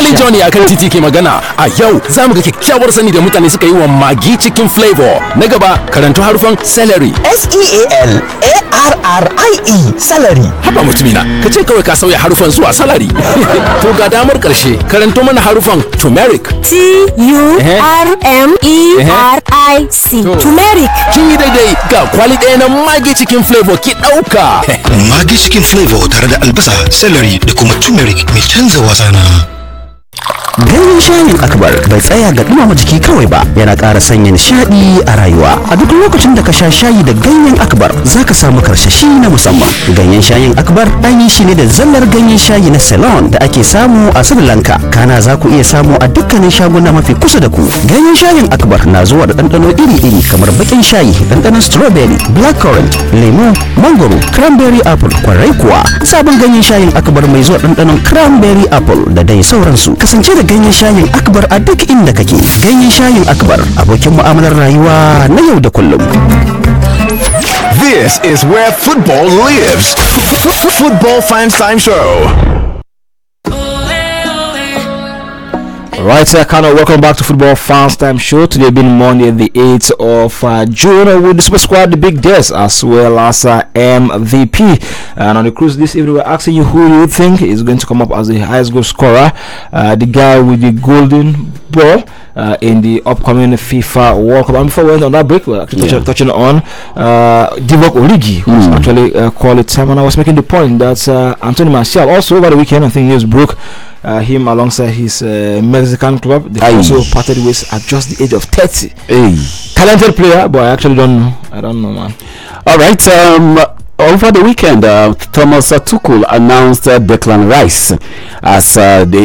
Ni Johnny akan titi ke magana. A yau za mu ga kyakkyawar sani da mutane suka yi wa Maggi cikin flavor. Na gaba karanto harufan celery. S-E-A-L-A-R-R-I-E celery. Haba mutumina, ka ce kawai ka sauya harufan zuwa salary. To ga damar karshe karanto mana harufan turmeric. T-U-R-M-E-R-I-C. Turmeric. Kin yi daidai, ga kwali ɗaya na Maggi cikin flavor ki ɗauka. Maggi cikin flavor tare da albasa, celery da kuma turmeric mai canza wasa na. Ganyen shayin akbar bai tsaya ga dumama jiki kawai ba, yana ƙara sanya nishaɗi a rayuwa. A duk lokacin da ka sha shayi da ganyen akbar za ka samu karsashi na musamman. Ganyen shayin akbar an yi shi ne da zallar ganyen shayi na Ceylon da ake samu a Sri Lanka. Kana za ku iya samu a dukkanin shaguna mafi kusa da ku. Ganyen shayin akbar na zuwa da ɗanɗano iri-iri kamar baƙin shayi, ɗanɗanon strawberry, blackcurrant, lemu, mangoro, cranberry apple, kwarai kuwa. Sabon ganyen shayin akbar mai zuwa ɗanɗanon cranberry apple da dai sauransu. Kasance da ganyen shayin akbar a duk inda kake. Ganyen shayin akbar abokin mu'amalar rayuwa na yau da kullum. This is where football lives. Football Fans Time Show. Right, Kano, welcome back to Football Fans Time Show. Today being Monday, the 8th of June, with the Super Squad, the Big Des, as well as MVP. And on the cruise this evening, we're asking you who you think is going to come up as the highest goal scorer, the guy with the golden ball in the upcoming FIFA World Cup. And before we went on that break, we're actually touching on Divock Origi, who's actually called it time. And I was making the point that Anthony Martial, also over the weekend, I think news broke. Him alongside his Mexican club, they also parted ways at just the age of 30. Talented player, but I actually don't know. I don't know, man. All right. Over the weekend, Thomas Tuchel announced Declan Rice as the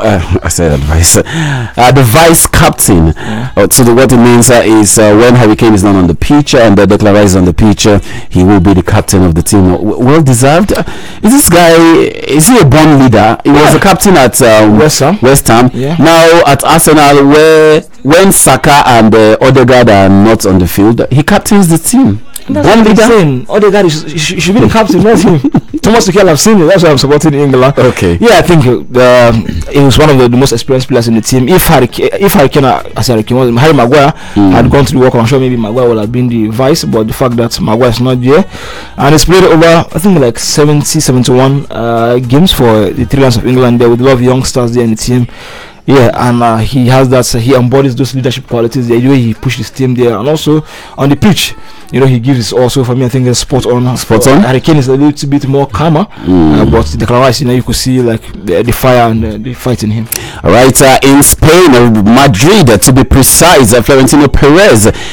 vice captain. So what it means is when Harry Kane is not on the pitch and Declan Rice is on the pitch, he will be the captain of the team. Well deserved. Is this guy? Is he a born leader? He was a captain at West Ham. Yeah. Now at Arsenal, where when Saka and Odegaard are not on the field, he captains the team. One leader. Odegaard should be the captain, not him. Thomas Tuchel, I've seen it. That's why I'm supporting England. Okay. Yeah, I think he was one of the most experienced players in the team. If Harry Maguire had gone to the World Cup, I'm sure maybe Maguire would have been the vice. But the fact that Maguire is not there, and he's played over, I think, like 71 games for the three lions of England there with a lot of youngsters there in the team. Yeah, and he has that. He embodies those leadership qualities. The way he pushed his team there, and also on the pitch, he gives his also. For me, I think it's spot on. Harry Kane is a little bit more calmer, but Declan Rice, you could see like the fire and the fight in him. All right, in Spain, Madrid, to be precise, Florentino Perez